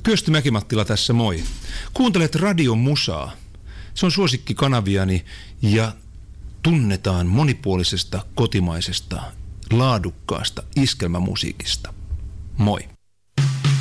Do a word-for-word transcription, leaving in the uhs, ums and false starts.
Kyösti Mäki-Mattila tässä, moi. Kuuntelet Radiomusaa. Se on suosikkikanaviani ja tunnetaan monipuolisesta, kotimaisesta, laadukkaasta iskelmämusiikista. Moi.